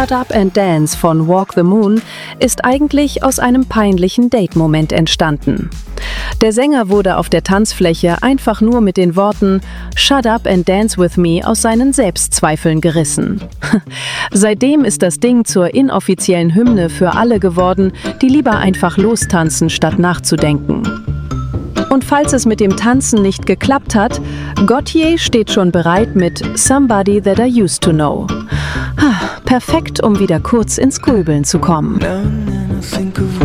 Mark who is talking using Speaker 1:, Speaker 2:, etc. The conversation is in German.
Speaker 1: Shut Up and Dance von Walk the Moon ist eigentlich aus einem peinlichen Date-Moment entstanden. Der Sänger wurde auf der Tanzfläche einfach nur mit den Worten "Shut up and dance with me" aus seinen Selbstzweifeln gerissen. Seitdem ist das Ding zur inoffiziellen Hymne für alle geworden, die lieber einfach lostanzen, statt nachzudenken. Und falls es mit dem Tanzen nicht geklappt hat, Gotye steht schon bereit mit "Somebody That I Used to Know". Perfekt, um wieder kurz ins Grübeln zu kommen.